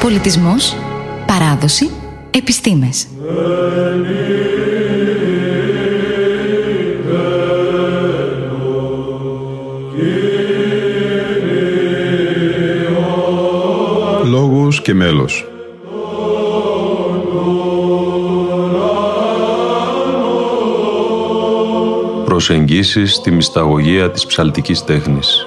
Πολιτισμός, παράδοση, επιστήμες. Λόγος και μέλος. Προσεγγίσεις στη μυσταγωγία της ψαλτικής τέχνης.